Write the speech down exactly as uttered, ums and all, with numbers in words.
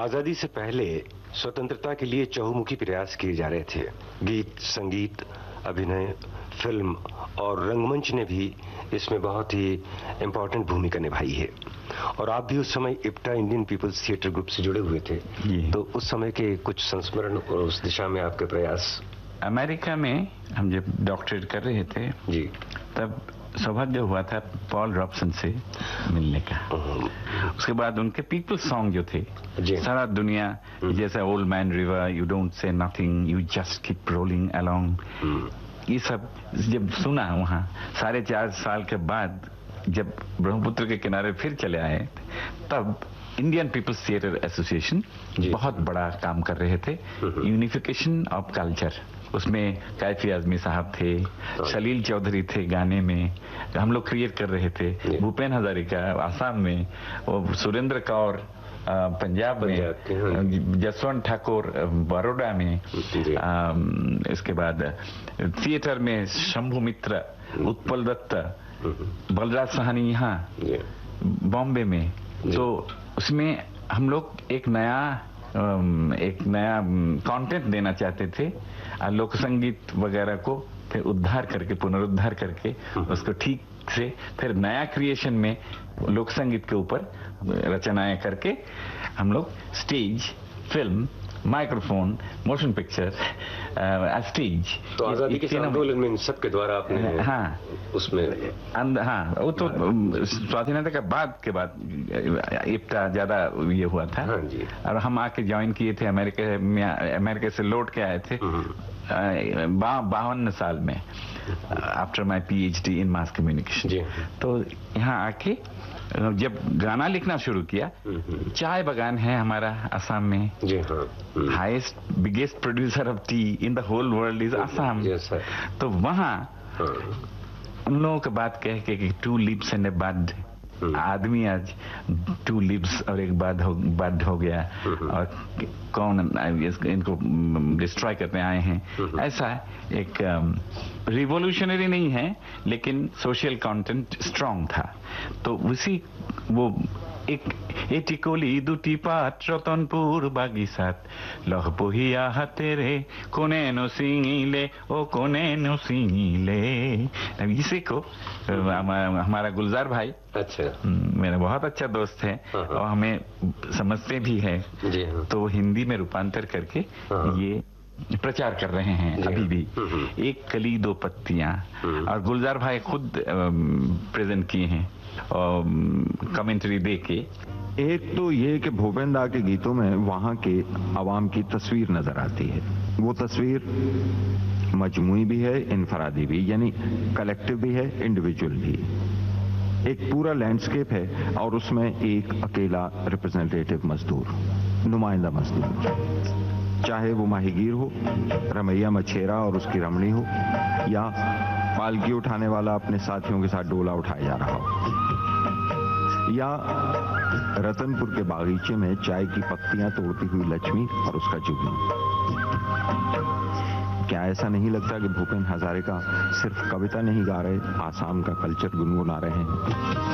आजादी से पहले स्वतंत्रता के लिए चहुमुखी प्रयास किए जा रहे थे। गीत, संगीत, अभिनय, फिल्म और रंगमंच ने भी इसमें बहुत ही इम्पोर्टेंट भूमिका निभाई है। और आप भी उस समय IPTA Indian peoples theatre group से जुड़े हुए थे, तो उस समय के कुछ संस्मरण और उस दिशा में आपके प्रयास। अमेरिका में हम जब डॉक्टरेट कर रहे थे जी, तब सौभाग्य हुआ था पॉल रॉबसन से मिलने का। उसके बाद उनके पीपल सॉन्ग जो थे, सारा दुनिया जैसे old man river, you don't say nothing, you just keep rolling along, ये सब जब सुना वहाँ, साढ़े चार साल के बाद जब ब्रह्मपुत्र के किनारे फिर चले आए, तब इंडियन पीपल्स थिएटर एसोसिएशन बहुत बड़ा काम कर रहे थे, यूनिफिकेशन ऑफ कल्चर। उसमें कैफी आजमी साहब थे, सलील चौधरी थे गाने में, हम लोग क्रिएट कर रहे थे, भूपेन हजारिका आसाम में, और सुरेंद्र कौर पंजाब में, जसवंत ठाकुर बड़ौदा में, इसके बाद थिएटर में शंभू मित्र, उत्पल दत्त, बलराज साहनी यहाँ बॉम्बे में। तो उसमें हम लोग एक नया एक नया कंटेंट देना चाहते थे, लोक संगीत वगैरह को फिर उद्धार करके, पुनरुद्धार करके उसको ठीक से फिर नया क्रिएशन में लोक संगीत के ऊपर रचनाएं करके हम लोग stage, film, microphone, motion picture, stage. तो आजादी के आंदोलन में सबके द्वारा आपने हाँ उसमें अंद, हाँ वो तो स्वाधीनता के बाद के बाद इप्टा ज्यादा ये हुआ था। हाँ जी। और हम आके ज्वाइन किए थे अमेरिका में, अमेरिका से लौट के आए थे बावन साल में, after my PhD in mass communication. तो यहाँ आके जब गाना लिखना शुरू किया, चाय बगान है हमारा असम में, जी हाँ, highest biggest producer of T in the whole world is Assam. तो वहाँ उन लोगों के बात कह के कि टू लिप्स एंड ए बड, आदमी आज टू लिप्स और एक बड हो बड हो गया, और कौन इनको डिस्ट्रॉय करने आए हैं। ऐसा एक रिवॉल्यूशनरी नहीं है, लेकिन सोशल कंटेंट स्ट्रांग था। तो उसी वो एक एटिकोली दुटी पात रतनपुर बागिसात लह पहिया हाथे रे कोने नो सिंगिले ओ कोने नो सिंगिले। अब इसी को हमारा गुलजार भाई, अच्छा, मेरा बहुत अच्छा दोस्त है और हमें समझते भी है, तो हिंदी में रूपांतर करके ये प्रचार कर रहे हैं अभी भी। एक कली दो पत्तियां, और गुलजार भाई खुद प्रेजेंट किए हैं और कमेंट्री दे के। एक तो ये कि भूपेन दा के गीतों में वहाँ के आवाम की तस्वीर नजर आती है। वो तस्वीर मजमूई भी है, इनफरादी भी, यानी कलेक्टिव भी है, इंडिविजुअल भी। एक पूरा लैंडस्केप है और उसमें एक अकेला रिप्रेजेंटेटिव मजदूर, नुमाइंदा मजदूर, चाहे वो माहीगीर हो, रमैया मछेरा और उसकी रमणी हो, या पालकी उठाने वाला अपने साथियों के साथ डोला उठाया जा रहा हो, या रतनपुर के बागीचे में चाय की पत्तियां तोड़ती हुई लक्ष्मी और उसका जुगनू। क्या ऐसा नहीं लगता कि भूपेन हजारिका सिर्फ कविता नहीं गा रहे, आसाम का कल्चर गुनगुना रहे हैं?